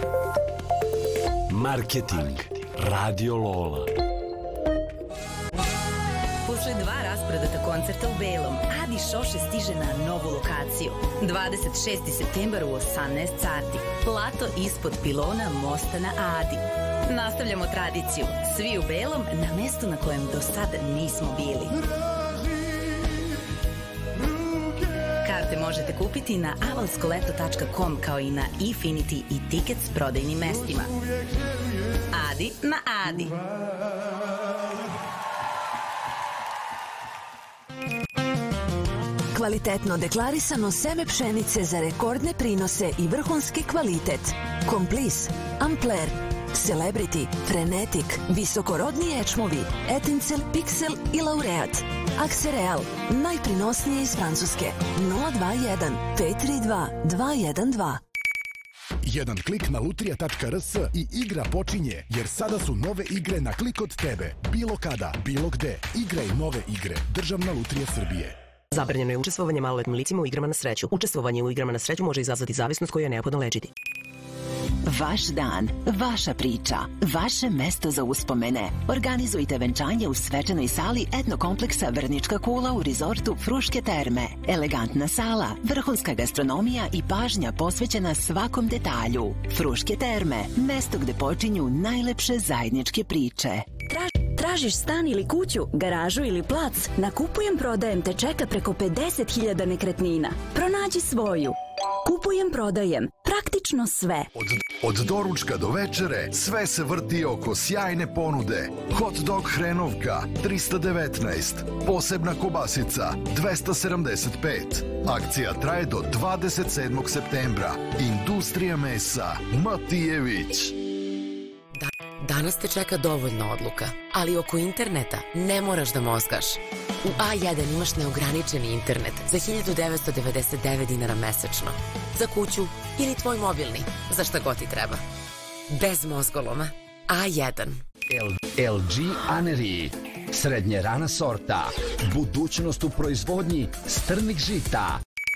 Marketing Radio Lola. Posle 2 rasprodata koncerta u Belom, Adi Šoše stiže na novu lokaciju. 26. septembar u 18 sati. Plato ispod pilona mosta na Adi. Nastavljamo tradiciju. Svi u Belom na mestu na kojem do sada nismo bili. Karte možete kupiti na avalskoleto.com kao i na Efinity i Tickets prodajnim mestima. Adi na Adi. Kvalitetno deklarisano seme pšenice za rekordne prinose i vrhunski kvalitet. Komplis, Ampler, Celebrity, Frenetic, visokorodni ječmovi, Etincel, Pixel i Laureat. Aksereal, najprinosnije iz Francuske. 021 532 212. Jedan klik na lutrija.rs i igra počinje, jer sada su nove igre na klik od tebe. Bilo kada, bilo gde. Igraj nove igre. Državna lutrija Srbije. Zabranjeno je učestvovanje maloletnim licima u igrama na sreću. Učestvovanje u igrama na sreću može izazvati zavisnost koju je neophodno lečiti. Vaš dan, vaša priča, vaše mesto za uspomene. Organizujte venčanje u svečanoj sali etnokompleksa Vrnička kula u rezortu Fruške terme. Elegantna sala, vrhunska gastronomija i pažnja posvećena svakom detalju. Fruške terme, mesto gde počinju najlepše zajedničke priče. Tražiš stan ili kuću, garažu ili plac? Na Kupujem prodajem te čeka preko 50.000 nekretnina. Pronađi svoju. Kupujem prodajem. Praktično sve. Od doručka do večere sve se vrti oko sjajne ponude. Hot dog hrenovka 319, posebna kobasica 275. Akcija traje do 27. septembra. Industrija mesa Matijević. Danas te čeka dovoljno odluka, ali oko interneta ne moraš da mozgaš. U A1 imaš neograničeni internet za 1999 dinara mesečno. Za kuću ili tvoj mobilni, za šta god ti treba. Bez mozgoloma. A1. LG Aneri. Srednje rana sorta. Budućnost u proizvodnji strnih žita.